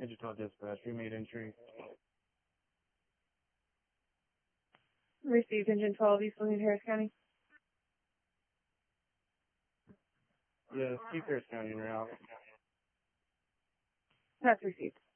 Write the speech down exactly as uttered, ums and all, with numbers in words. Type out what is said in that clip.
Engine twelve dispatch, we made entry. Received Engine twelve, East Looking, Harris County. Yes, keep Harris County en route. That's received.